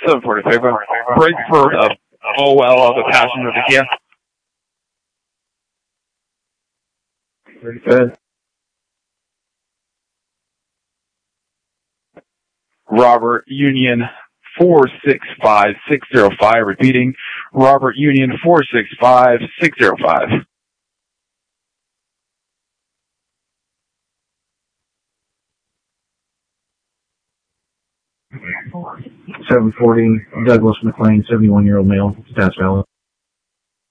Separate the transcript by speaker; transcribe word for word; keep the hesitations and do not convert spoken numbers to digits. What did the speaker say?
Speaker 1: seven forty-five. Break for uh, O L of the passenger of the Kia.
Speaker 2: Very good.
Speaker 1: Robert Union four six five six zero five. Repeating, Robert Union four six five six zero five.
Speaker 2: seven forty, Douglas McLean, seventy-one-year-old male, status valid.